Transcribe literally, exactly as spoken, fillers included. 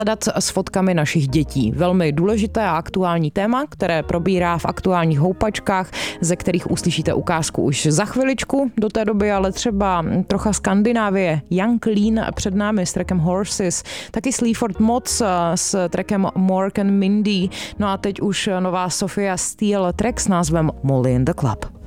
s fotkami našich dětí. Velmi důležité a aktuální téma, které probírá v aktuálních houpačkách, ze kterých uslyšíte ukázku už za chviličku. Do té doby ale třeba trocha Skandinávie. Young Lean před námi s trackem Horses, taky Sleaford Mods s trackem Mork and Mindy. No a teď už nová Sophia Steele track s názvem Molly in the Club.